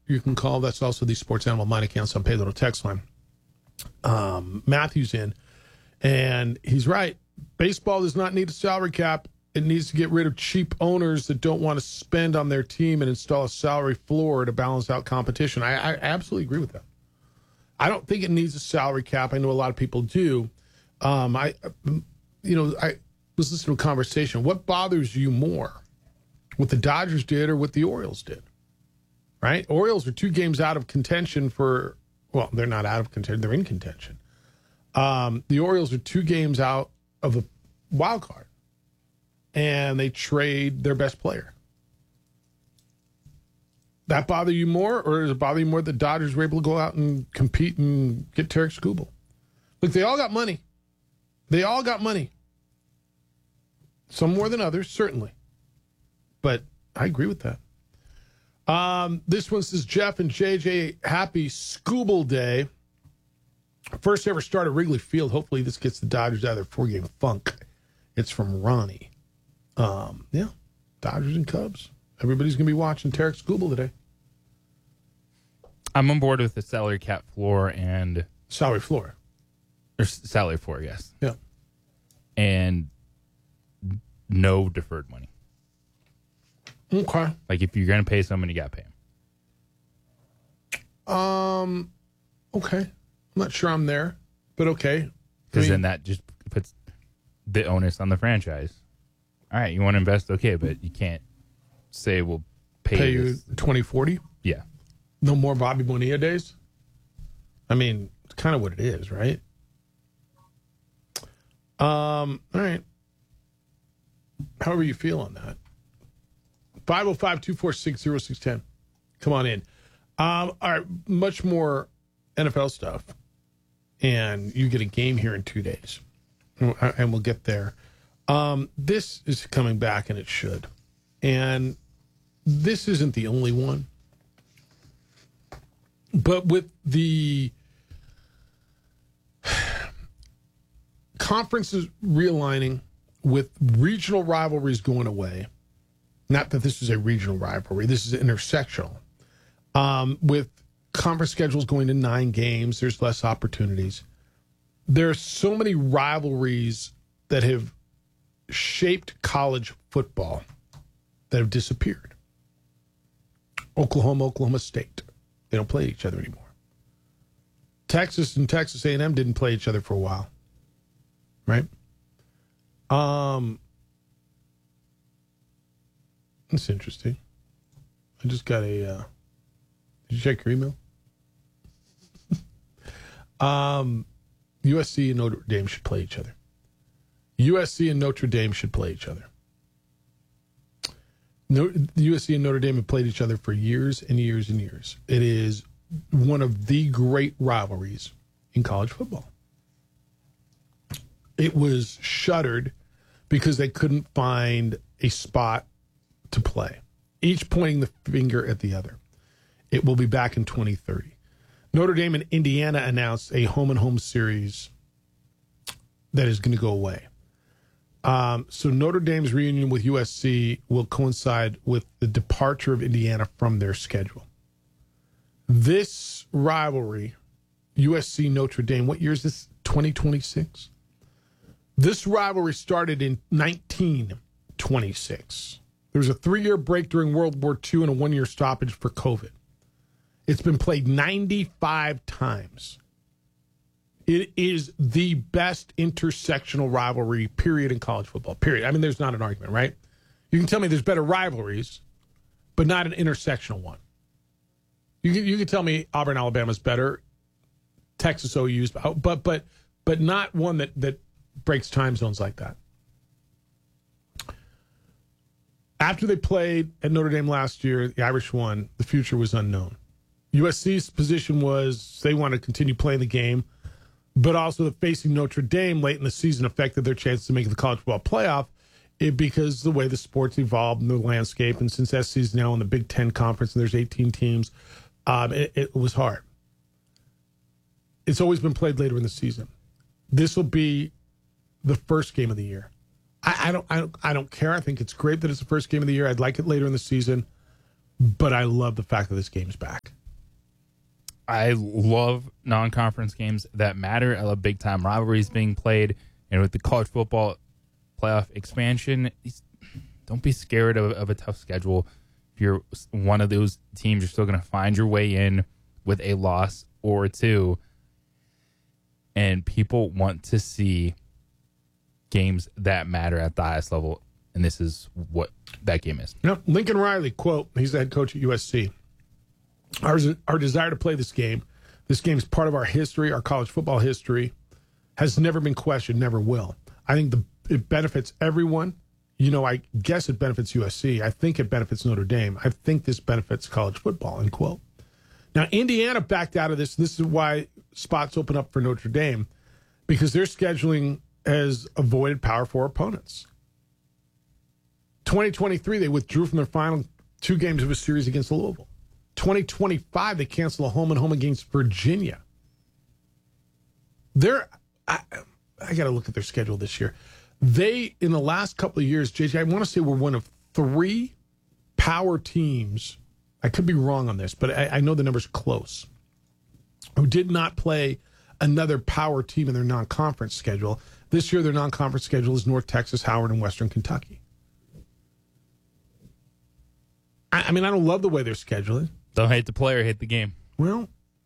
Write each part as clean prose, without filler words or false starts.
you can call. That's also the Sports Animal Mind Accounts on Pay Little text line. Matthew's in, and he's right. Baseball does not need a salary cap. It needs to get rid of cheap owners that don't want to spend on their team and install a salary floor to balance out competition. I absolutely agree with that. I don't think it needs a salary cap. I know a lot of people do. I was listening to a conversation. What bothers you more? What the Dodgers did or what the Orioles did? Right? Orioles are 2 games out of contention for, well, they're not out of contention. They're in contention. The Orioles are 2 games out of the wild card, and they trade their best player. That bother you more, or does it bother you more that the Dodgers were able to go out and compete and get Tarek Skubal? Look, they all got money. They all got money. Some more than others, certainly. But I agree with that. This one says, Jeff and JJ, happy Skubal Day. First ever start at Wrigley Field. Hopefully this gets the Dodgers out of their 4-game funk. It's from Ronnie. Yeah, Dodgers and Cubs. Everybody's going to be watching Tarek Skubal today. I'm on board with the salary cap floor and... Salary floor. Or salary floor, yes. Yeah. And no deferred money. Okay. Like, if you're going to pay someone, you got to pay them. Okay. I'm not sure I'm there, but okay. Because then that just puts the onus on the franchise. All right, you want to invest? Okay, but you can't say we'll pay you 2040? Yeah. No more Bobby Bonilla days? I mean, it's kind of what it is, right? All right. However you feel on that. 505-246-0610. Come on in. All right, much more NFL stuff. And you get a game here in 2 days. And we'll get there. This is coming back, and it should. And this isn't the only one. But with the conferences realigning, with regional rivalries going away, not that this is a regional rivalry, this is intersectional. With conference schedules going to 9 games, there's less opportunities. There are so many rivalries that have shaped college football that have disappeared. Oklahoma State. They don't play each other anymore. Texas and Texas A&M didn't play each other for a while. Right? That's interesting. I just got a... did you check your email? USC and Notre Dame should play each other. USC and Notre Dame should play each other. USC and Notre Dame have played each other for years and years and years. It is one of the great rivalries in college football. It was shuttered because they couldn't find a spot to play, each pointing the finger at the other. It will be back in 2030. Notre Dame and Indiana announced a home-and-home series that is going to go away. So Notre Dame's reunion with USC will coincide with the departure of Indiana from their schedule. This rivalry, USC-Notre Dame, what year is this? 2026? This rivalry started in 1926. There was a 3-year break during World War II and a 1-year stoppage for COVID. It's been played 95 times. It is the best intersectional rivalry, period, in college football, period. I mean, there's not an argument, right? You can tell me there's better rivalries, but not an intersectional one. You can tell me Auburn, Alabama's better, Texas OU's, but not one that breaks time zones like that. After they played at Notre Dame last year, the Irish won. The future was unknown. USC's position was they want to continue playing the game, but also that facing Notre Dame late in the season affected their chance to make the college football playoff because the way the sports evolved in the landscape. And since SC is now in the Big Ten Conference and there's 18 teams, it was hard. It's always been played later in the season. This will be the first game of the year. I don't care. I think it's great that it's the first game of the year. I'd like it later in the season, but I love the fact that this game's back. I love non-conference games that matter. I love big-time rivalries being played. And with the college football playoff expansion, don't be scared of a tough schedule. If you're one of those teams, you're still going to find your way in with a loss or two. And people want to see games that matter at the highest level. And this is what that game is. Yep. Lincoln Riley, quote, he's the head coach at USC. Our desire to play this game is part of our history, our college football history, has never been questioned, never will. I think it benefits everyone. You know, I guess it benefits USC. I think it benefits Notre Dame. I think this benefits college football, end quote. Now, Indiana backed out of this. This is why spots open up for Notre Dame, because their scheduling has avoided Power 4 opponents. 2023, they withdrew from their final 2 games of a series against Louisville. 2025, they canceled a home-and-home against Virginia. I got to look at their schedule this year. They, in the last couple of years, JJ, I want to say we're one of 3 power teams. I could be wrong on this, but I know the number's close, who did not play another power team in their non-conference schedule. This year, their non-conference schedule is North Texas, Howard, and Western Kentucky. I mean, I don't love the way they're scheduling. Don't hate the player, hate the game. Well,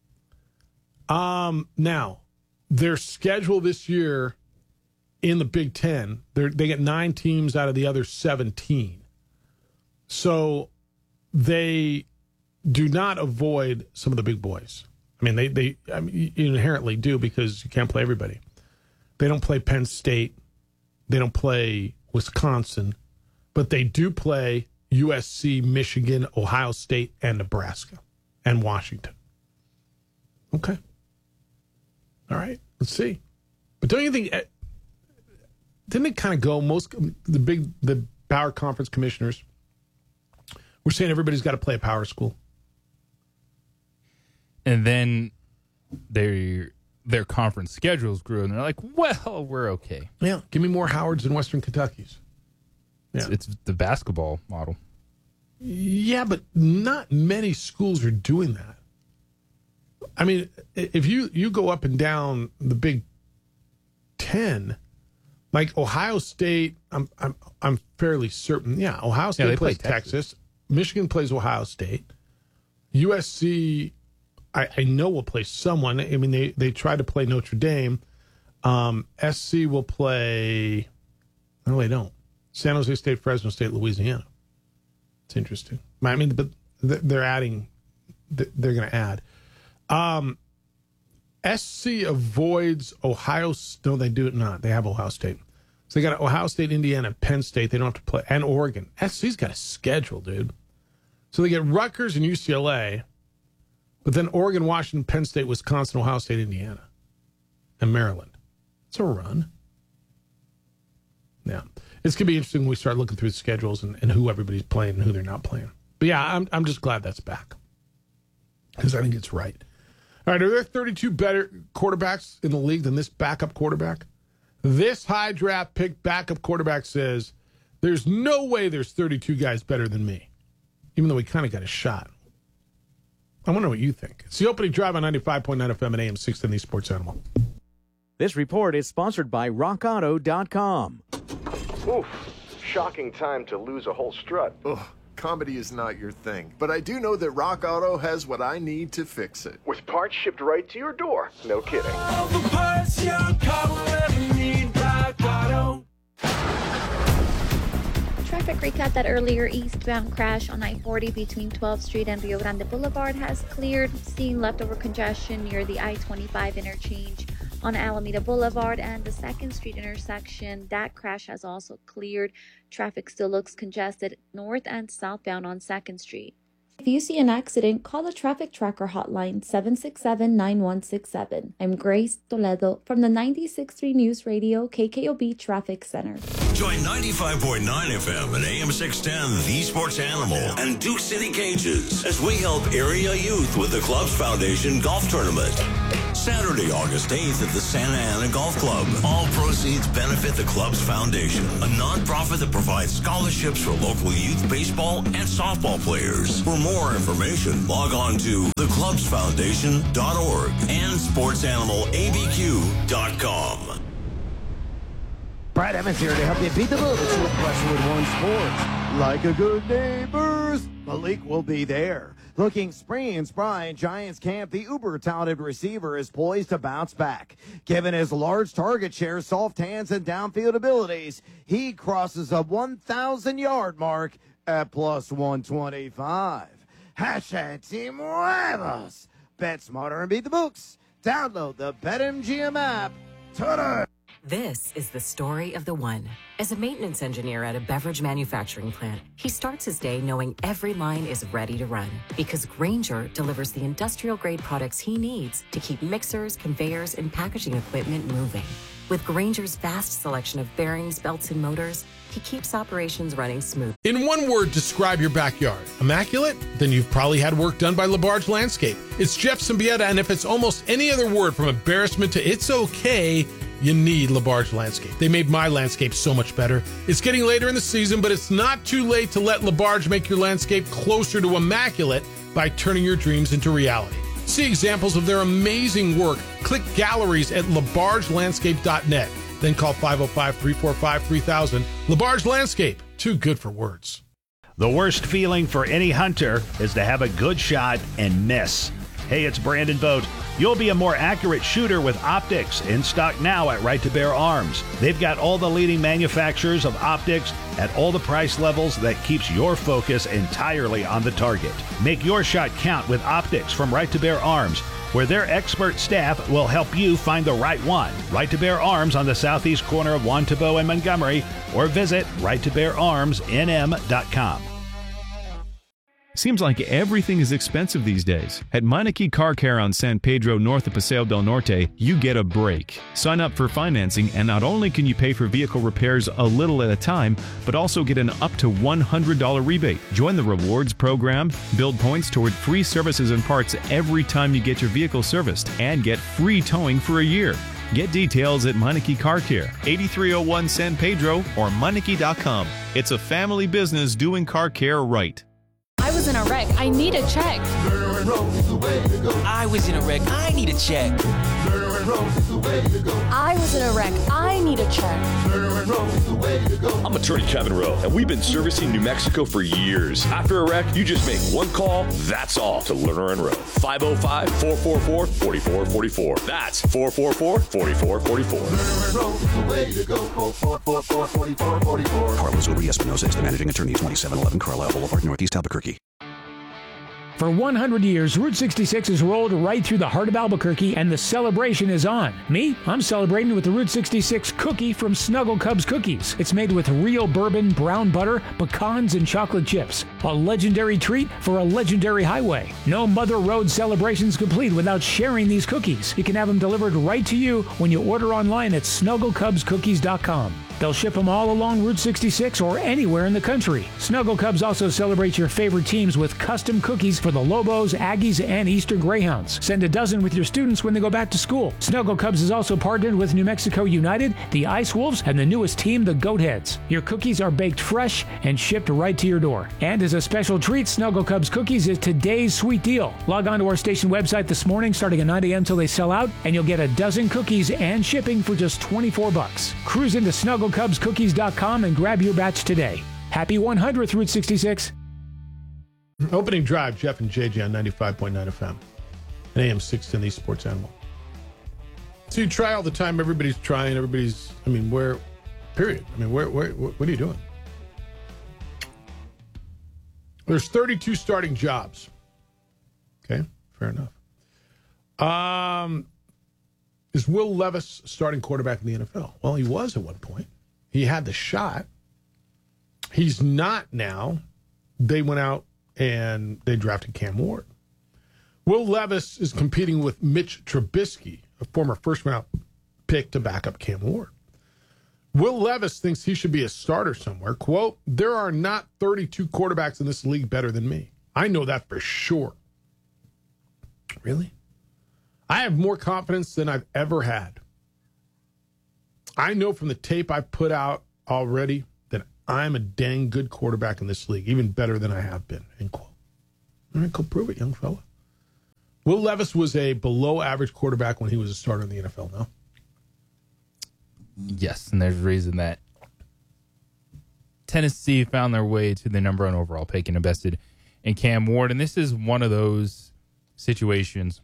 now, their schedule this year in the Big Ten, they get 9 teams out of the other 17. So they do not avoid some of the big boys. I mean, they inherently do, because you can't play everybody. They don't play Penn State. They don't play Wisconsin. But they do play USC, Michigan, Ohio State, and Nebraska, and Washington. Okay. All right. Let's see. But don't you think, didn't it kind of go, the Power Conference commissioners were saying everybody's got to play a power school? And then their conference schedules grew, and they're like, well, we're okay. Yeah. Give me more Howards and Western Kentuckys. Yeah. It's the basketball model. Yeah, but not many schools are doing that. I mean, if you go up and down the Big Ten, like Ohio State, I'm fairly certain. Yeah, Ohio State plays Texas. Michigan plays Ohio State. USC, I know will play someone. I mean, they try to play Notre Dame. SC will play. No, they don't. San Jose State, Fresno State, Louisiana. It's interesting. I mean, but they're adding. They're going to add. SC avoids Ohio. No, they do it not. They have Ohio State. So they got Ohio State, Indiana, Penn State. They don't have to play. And Oregon. SC's got a schedule, dude. So they get Rutgers and UCLA. But then Oregon, Washington, Penn State, Wisconsin, Ohio State, Indiana. And Maryland. It's a run. Yeah. It's going to be interesting when we start looking through the schedules and who everybody's playing and who they're not playing. But yeah, I'm just glad that's back, because I think it's right. All right, are there 32 better quarterbacks in the league than this backup quarterback? This high draft pick backup quarterback says there's no way there's 32 guys better than me, even though we kind of got a shot. I wonder what you think. It's the opening drive on 95.9 FM and AM 610 Sports Animal. This report is sponsored by RockAuto.com. Oof, shocking time to lose a whole strut. Ugh, comedy is not your thing. But I do know that Rock Auto has what I need to fix it. With parts shipped right to your door. No kidding. All the parts your car will ever need, Rock Auto. Traffic recap: that earlier eastbound crash on I-40 between 12th Street and Rio Grande Boulevard has cleared. Seeing leftover congestion near the I-25 interchange on Alameda Boulevard and the 2nd Street intersection. That crash has also cleared. Traffic still looks congested north and southbound on 2nd Street. If you see an accident, call the Traffic Tracker hotline 767-9167. I'm Grace Toledo from the 96.3 News Radio KKOB Traffic Center. Join 95.9 FM and AM 610, The Sports Animal, and Duke City Cages as we help area youth with the Clubs Foundation Golf Tournament. Saturday, August 8th at the Santa Ana Golf Club. All proceeds benefit the club's foundation, a nonprofit that provides scholarships for local youth baseball and softball players. For more information, log on to theclubsfoundation.org and sportsanimalabq.com. Brad Emmons here to help you beat the bullets with Westwood One Sports. Like a good neighbors, Malik will be there. Looking springy and spry in Giants camp, the uber-talented receiver is poised to bounce back. Given his large target share, soft hands, and downfield abilities, he crosses a 1,000-yard mark at plus 125. Hashtag Team Huevos. Bet smarter and beat the books. Download the BetMGM app today. This is the story of the one. As a maintenance engineer at a beverage manufacturing plant, he starts his day knowing every line is ready to run because Grainger delivers the industrial-grade products he needs to keep mixers, conveyors, and packaging equipment moving. With Grainger's vast selection of bearings, belts, and motors, he keeps operations running smooth. In one word, describe your backyard. Immaculate? Then you've probably had work done by LaBarge Landscape. It's Jeff Symbieta, and if it's almost any other word from embarrassment to it's okay, you need LaBarge Landscape. They made my landscape so much better. It's getting later in the season, but it's not too late to let LaBarge make your landscape closer to immaculate by turning your dreams into reality. See examples of their amazing work. Click galleries at labargelandscape.net. Then call 505-345-3000. LaBarge Landscape, too good for words. The worst feeling for any hunter is to have a good shot and miss. Hey, it's Brandon Vogt. You'll be a more accurate shooter with optics, in stock now at Right to Bear Arms. They've got all the leading manufacturers of optics at all the price levels that keeps your focus entirely on the target. Make your shot count with optics from Right to Bear Arms, where their expert staff will help you find the right one. Right to Bear Arms on the southeast corner of Wantabo and Montgomery, or visit righttobeararmsnm.com. Seems like everything is expensive these days. At Meineke Car Care on San Pedro north of Paseo del Norte, you get a break. Sign up for financing, and not only can you pay for vehicle repairs a little at a time, but also get an up to $100 rebate. Join the rewards program, build points toward free services and parts every time you get your vehicle serviced, and get free towing for a year. Get details at Meineke Car Care, 8301 San Pedro, or Meineke.com. It's a family business doing car care right. I was in a wreck. I need a check. I was in a wreck. I need a check. I was in a wreck. I need a check. I'm attorney Kevin Rowe, and we've been servicing New Mexico for years. After a wreck, you just make one call, that's all, to Lerner and Rowe. 505-444-4444. That's 444-4444. Carlos Uber Espinosa is the managing attorney, 2711 Carlisle Boulevard, Northeast Albuquerque. For 100 years, Route 66 has rolled right through the heart of Albuquerque, and the celebration is on. Me, I'm celebrating with the Route 66 cookie from Snuggle Cubs Cookies. It's made with real bourbon, brown butter, pecans, and chocolate chips. A legendary treat for a legendary highway. No Mother Road celebrations complete without sharing these cookies. You can have them delivered right to you when you order online at snugglecubscookies.com. They'll ship them all along Route 66 or anywhere in the country. Snuggle Cubs also celebrates your favorite teams with custom cookies for the Lobos, Aggies, and Eastern Greyhounds. Send a dozen with your students when they go back to school. Snuggle Cubs is also partnered with New Mexico United, the Ice Wolves, and the newest team, the Goatheads. Your cookies are baked fresh and shipped right to your door. And as a special treat, Snuggle Cubs Cookies is today's sweet deal. Log on to our station website this morning starting at 9 a.m. till they sell out, and you'll get a dozen cookies and shipping for just $24. Cruise into SnuggleCubsCookies.com and grab your batch today. Happy 100th Route 66. Opening drive, Jeff and JJ on 95.9 FM and AM 610, the Sports Animal. So you try all the time. Everybody's trying. Where, period. What are you doing? There's 32 starting jobs. Okay, fair enough. Is Will Levis starting quarterback in the NFL? Well, he was at one point. He had the shot. He's not now. They went out and they drafted Cam Ward. Will Levis is competing with Mitch Trubisky, a former first-round pick, to back up Cam Ward. Will Levis thinks he should be a starter somewhere. Quote, "There are not 32 quarterbacks in this league better than me. I know that for sure." Really? I have more confidence than I've ever had. I know from the tape I've put out already that I'm a dang good quarterback in this league, even better than I have been, end quote. All right, go prove it, young fella. Will Levis was a below-average quarterback when he was a starter in the NFL, no? Yes, and there's a reason that Tennessee found their way to the number 1 overall pick and invested in Cam Ward. And this is one of those situations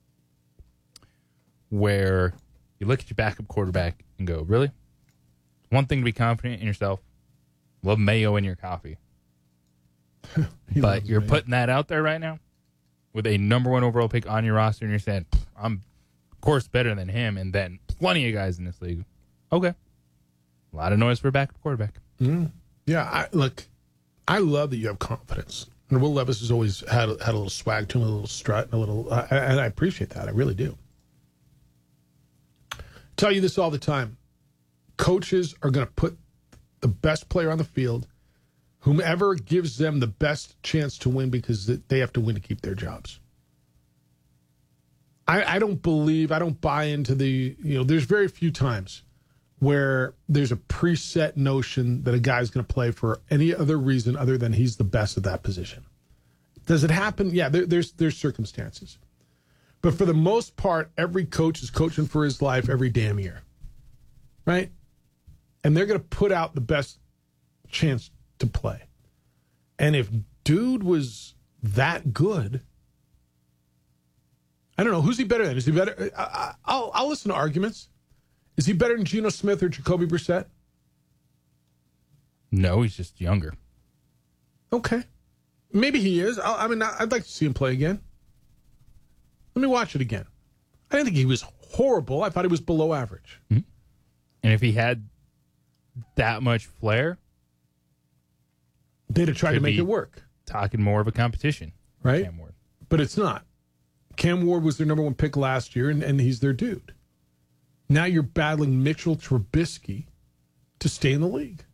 where you look at your backup quarterback and go, really? One thing to be confident in yourself, love mayo in your coffee. But you're putting that out there right now with a number 1 overall pick on your roster, and you're saying, I'm, of course, better than him, and then plenty of guys in this league. Okay. A lot of noise for a backup quarterback. Yeah, I love that you have confidence. And Will Levis has always had a little swag to him, a little strut, and a little, and I appreciate that. I really do. Tell you this all the time. Coaches are going to put the best player on the field, whomever gives them the best chance to win, because they have to win to keep their jobs. I don't buy into there's very few times where there's a preset notion that a guy's going to play for any other reason other than he's the best at that position. Does it happen? Yeah, there's circumstances. But for the most part, every coach is coaching for his life every damn year. Right? And they're going to put out the best chance to play. And if dude was that good, I don't know, who's he better than? Is he better? I'll listen to arguments. Is he better than Geno Smith or Jacoby Brissett? No, he's just younger. Okay. Maybe he is. I'd like to see him play again. Let me watch it again. I didn't think he was horrible. I thought he was below average. Mm-hmm. And if he had that much flair, they'd have tried to make it work. Talking more of a competition. Right? Cam Ward. But it's not. Cam Ward was their number 1 pick last year, and he's their dude. Now you're battling Mitchell Trubisky to stay in the league.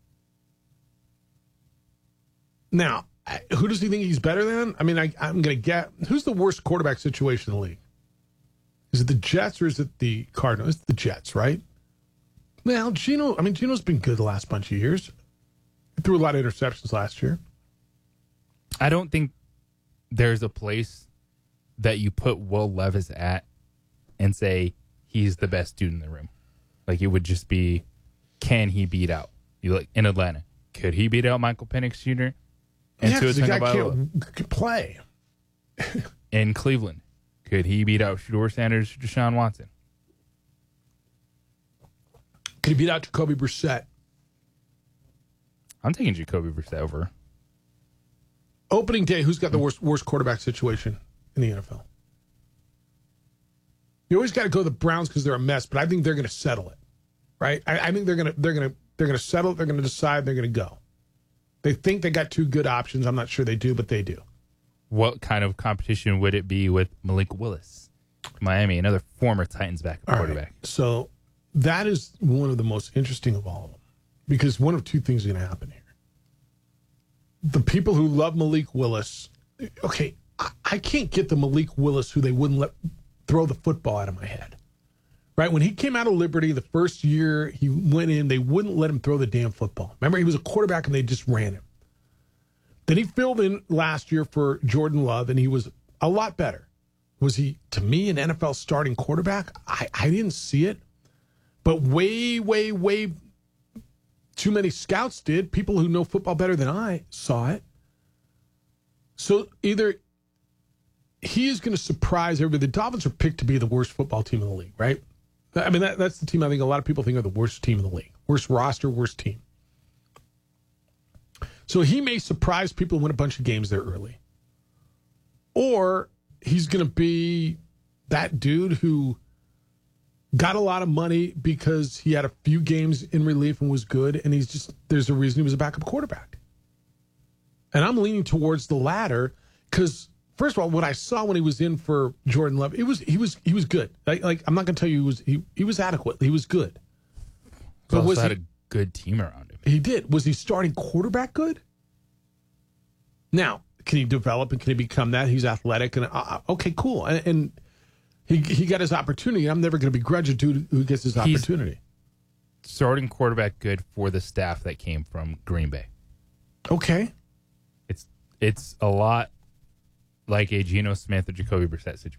Now, who does he think he's better than? I mean, I'm going to get... Who's the worst quarterback situation in the league? Is it the Jets or is it the Cardinals? It's the Jets, right? Well, Geno's been good the last bunch of years. He threw a lot of interceptions last year. I don't think there's a place that you put Will Levis at and say he's the best dude in the room. Like, it would just be, can he beat out? You look in Atlanta, could he beat out Michael Penix Jr.? And yeah, the guy can't play. In Cleveland, could he beat out Shedeur Sanders, Deshaun Watson? Could he beat out Jacoby Brissett? I'm taking Jacoby Brissett over. Opening day, who's got the worst quarterback situation in the NFL? You always got to go to the Browns because they're a mess, but I think they're going to settle it, right? I think they're going to settle it. They're going to decide. They're going to go. They think they got 2 good options. I'm not sure they do, but they do. What kind of competition would it be with Malik Willis, Miami, another former Titans backup quarterback? Right. So that is one of the most interesting of all of them, because one of 2 things is going to happen here. The people who love Malik Willis, okay, I can't get the Malik Willis who they wouldn't let throw the football out of my head. Right? When he came out of Liberty the first year he went in, they wouldn't let him throw the damn football. Remember, he was a quarterback and they just ran him. Then he filled in last year for Jordan Love, and he was a lot better. Was he, to me, an NFL starting quarterback? I didn't see it. But way, way, way too many scouts did. People who know football better than I saw it. So either he is going to surprise everybody. The Dolphins are picked to be the worst football team in the league, right? I mean, that's the team I think a lot of people think are the worst team in the league. Worst roster, worst team. So he may surprise people and win a bunch of games there early. Or he's going to be that dude who got a lot of money because he had a few games in relief and was good, and there's a reason he was a backup quarterback. And I'm leaning towards the latter because, first of all, what I saw when he was in for Jordan Love, he was good. Like I'm not going to tell you he was adequate. He was good. But also had a good team around him. He did. Was he starting quarterback good? Now, can he develop and can he become that? He's athletic and okay, cool. And He got his opportunity. I'm never going to begrudge a dude who gets his opportunity. Starting quarterback good for the staff that came from Green Bay. Okay. It's a lot like a Geno Smith or Jacoby Brissett situation.